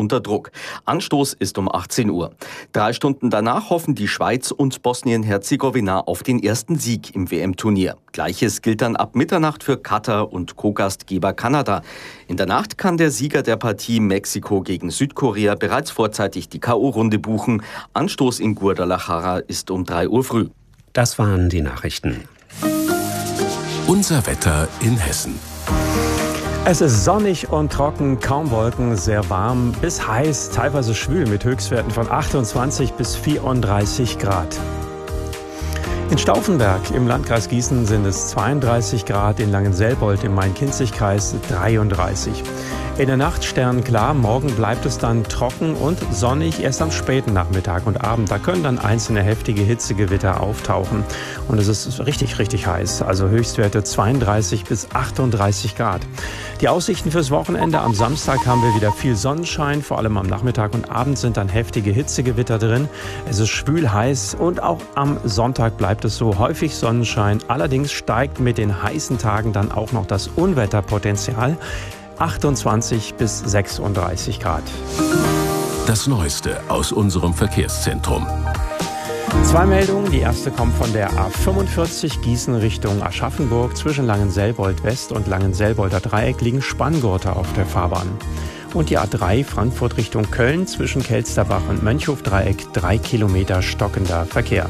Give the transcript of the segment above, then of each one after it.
unter Druck. Anstoß ist um 18 Uhr. 3 Stunden danach hoffen die Schweiz und Bosnien-Herzegowina auf den ersten Sieg im WM-Turnier. Gleiches gilt dann ab Mitternacht für Katar und Co-Gastgeber Kanada. In der Nacht kann der Sieger der Partie Mexiko gegen Südkorea bereits vorzeitig die K.O.-Runde buchen. Anstoß in Guadalajara ist um 3 Uhr früh. Das waren die Nachrichten. Unser Wetter in Hessen. Es ist sonnig und trocken, kaum Wolken, sehr warm bis heiß, teilweise schwül mit Höchstwerten von 28 bis 34 Grad. In Stauffenberg im Landkreis Gießen sind es 32 Grad, in Langenselbold im Main-Kinzig-Kreis 33. In der Nacht sternenklar, morgen bleibt es dann trocken und sonnig, erst am späten Nachmittag und Abend. Da können dann einzelne heftige Hitzegewitter auftauchen. Und es ist richtig, richtig heiß, also Höchstwerte 32 bis 38 Grad. Die Aussichten fürs Wochenende: am Samstag haben wir wieder viel Sonnenschein, vor allem am Nachmittag und Abend sind dann heftige Hitzegewitter drin. Es ist schwül heiß und auch am Sonntag bleibt es so, häufig Sonnenschein. Allerdings steigt mit den heißen Tagen dann auch noch das Unwetterpotenzial. 28 bis 36 Grad. Das Neueste aus unserem Verkehrszentrum. 2 Meldungen. Die erste kommt von der A45 Gießen Richtung Aschaffenburg. Zwischen Langenselbold West und Langenselbolder Dreieck liegen Spanngurte auf der Fahrbahn. Und die A3 Frankfurt Richtung Köln zwischen Kelsterbach und Mönchhof-Dreieck 3 Kilometer stockender Verkehr.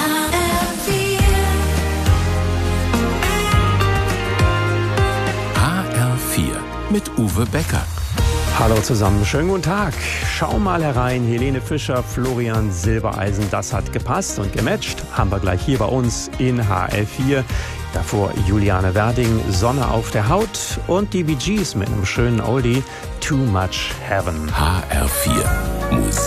Mit Uwe Becker. Hallo zusammen, schönen guten Tag. Schau mal herein, Helene Fischer, Florian Silbereisen, das hat gepasst und gematcht. Haben wir gleich hier bei uns in HR4. Davor Juliane Werding, Sonne auf der Haut und die Bee Gees mit einem schönen Oldie, Too Much Heaven. HR4 Musik.